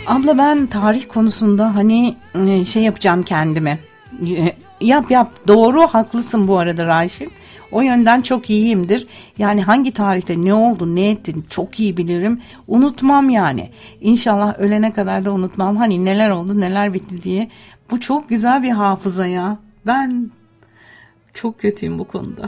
Abla ben tarih konusunda hani şey yapacağım kendime. Yap doğru, haklısın bu arada Raşit. O yönden çok iyiyimdir. Yani hangi tarihte ne oldu ne ettin çok iyi bilirim. Unutmam yani. İnşallah ölene kadar da unutmam. Hani neler oldu neler bitti diye. Bu çok güzel bir hafıza ya. Ben çok kötüyüm bu konuda.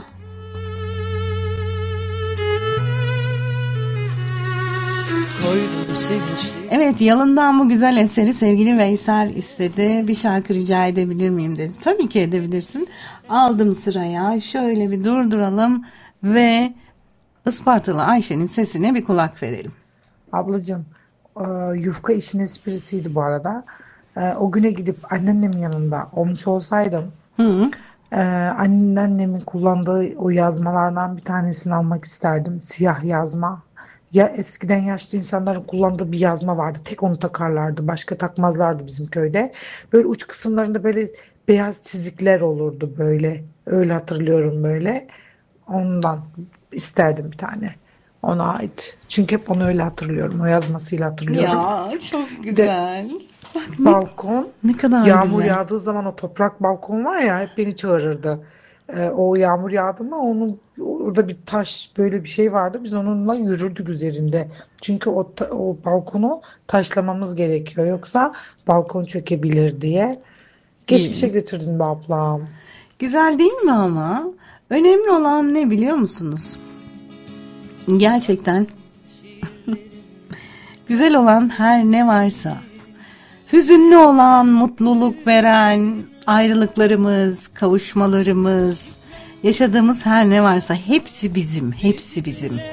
Evet, Yalın'dan bu güzel eseri sevgili Veysel istedi. Bir şarkı rica edebilir miyim dedi. Tabii ki edebilirsin. Aldım sıraya. Şöyle bir durduralım ve Ispartalı Ayşe'nin sesine bir kulak verelim. Ablacığım, yufka işin esprisiydi bu arada. O güne gidip anneannemin yanında olmuş olsaydım, Hı. anneannemin kullandığı o yazmalardan bir tanesini almak isterdim. Siyah yazma. Ya eskiden yaşlı insanların kullandığı bir yazma vardı. Tek onu takarlardı. Başka takmazlardı bizim köyde. Böyle uç kısımlarında böyle beyaz çizikler olurdu böyle. Öyle hatırlıyorum böyle. Ondan isterdim bir tane. Ona ait. Çünkü hep onu öyle hatırlıyorum. O yazmasıyla hatırlıyorum. Ya çok Bir de güzel. Bak balkon. ne kadar Yağmur güzel. yağdığı zaman o toprak balkon var ya, hep beni çağırırdı. O yağmur yağdı mı onun orada bir taş böyle bir şey vardı. Biz onunla yürürdük üzerinde. Çünkü o balkonu taşlamamız gerekiyor. Yoksa balkon çökebilir diye. Geçmişe götürdün be ablam. Güzel değil mi ama? Önemli olan ne biliyor musunuz? Gerçekten güzel olan her ne varsa, hüzünlü olan, mutluluk veren, ayrılıklarımız, kavuşmalarımız, yaşadığımız her ne varsa hepsi bizim, hepsi bizim.